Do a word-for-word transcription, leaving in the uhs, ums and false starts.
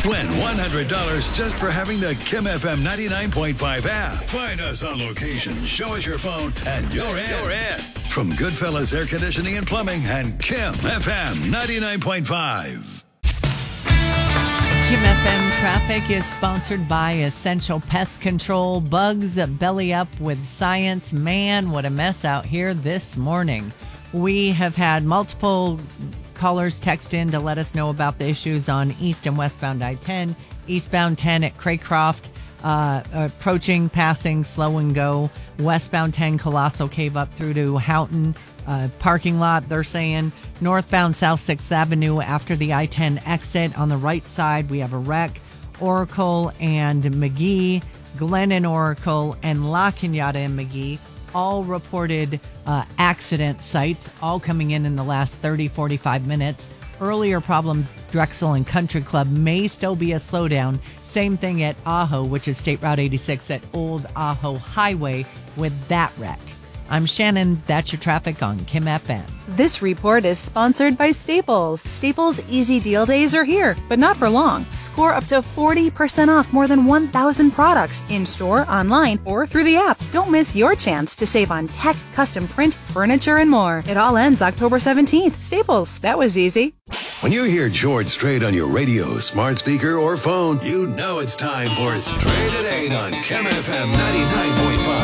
Win one hundred dollars just for having the Kim F M ninety-nine point five app. Find us on location, show us your phone, and you're in. You're in. From Goodfellas Air Conditioning and Plumbing and Kim F M ninety-nine point five. Kim F M Traffic is sponsored by Essential Pest Control. Bugs belly up with science. Man, what a mess out here this morning. We have had multiple callers text in to let us know about the issues on east and westbound I ten. Eastbound ten at Craycroft, uh, approaching, passing, slow and go. Westbound ten, Colossal Cave up through to Houghton. Uh, parking lot, they're saying. Northbound South sixth Avenue after the I ten exit on the right side, we have a wreck. Oracle and McGee, Glen and Oracle, and La Cañada and McGee, all reported uh, accident sites, all coming in in the last thirty, forty-five minutes. Earlier problem, Drexel and Country Club may still be a slowdown. Same thing at Ajo, which is State Route eighty-six at Old Ajo Highway with that wreck. I'm Shannon. That's your traffic on Kim F M. This report is sponsored by Staples. Staples Easy Deal Days are here, but not for long. Score up to forty percent off more than one thousand products in-store, online, or through the app. Don't miss your chance to save on tech, custom print, furniture, and more. It all ends October seventeenth. Staples. That was easy. When you hear George Strait on your radio, smart speaker, or phone, you know it's time for Straight at eight on Kim F M ninety-nine point five.